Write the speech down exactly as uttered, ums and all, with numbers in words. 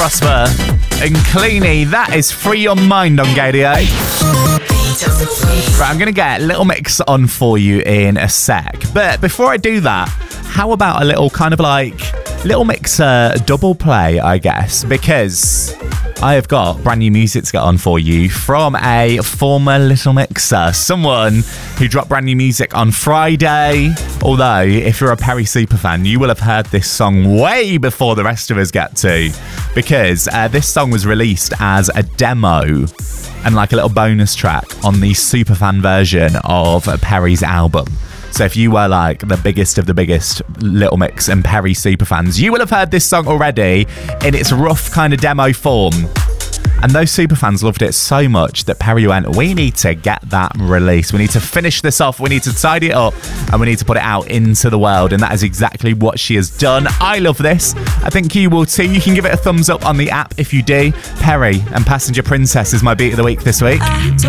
Prosper and Cleany. That is Free Your Mind on Gadio. Right, I'm going to get a little mix on for you in a sec. But before I do that, how about a little kind of like little mixer double play, I guess, because I have got brand new music to get on for you from a former Little Mixer, someone who dropped brand new music on Friday. Although, if you're a Perry superfan, you will have heard this song way before the rest of us get to, because uh, this song was released as a demo and like a little bonus track on the superfan version of Perry's album. So if you were like the biggest of the biggest Little Mix and Perry superfans, you will have heard this song already in its rough kind of demo form. And those superfans loved it so much that Perry went, we need to get that released. We need to finish this off. We need to tidy it up and we need to put it out into the world. And that is exactly what she has done. I love this. I think you will too. You can give it a thumbs up on the app if you do. Perry and Passenger Princess is my beat of the week this week.